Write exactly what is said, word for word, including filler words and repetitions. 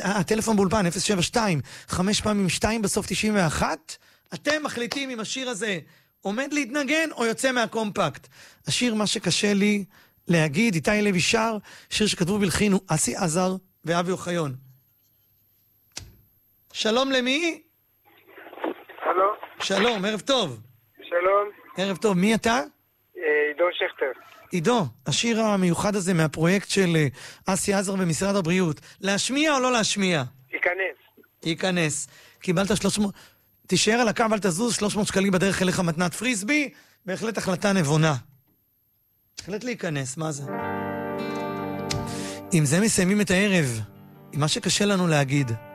הטלפון באולפן אפס שבע שתיים, חמש פעמים שתיים בסוף תשעים ואחת. אתם מחליטים אם השיר הזה עומד להתנגן או יוצא מהקומפקט. השיר מה שקשה לי להגיד, איתי לוי שר, שיר שכתבו בלחינו אסי עזר ואבי אוחיון. שלום למי? הלו. שלום, ערב טוב. שלום. ערב טוב, מי אתה? עידו שכטר. עידו, השיר המיוחד הזה מהפרויקט של אסי עזר במשרד הבריאות, להשמיע או לא להשמיע? ייכנס. ייכנס. קיבלת שלוש מאות, תישאר על הקו, אל תזוז, שלוש מאות שקלים בדרך אליך מתנת פריסבי, בהחלט החלטה נבונה. החלט להיכנס, מה זה? עם זה מסיימים את הערב, עם מה שקשה לנו להגיד.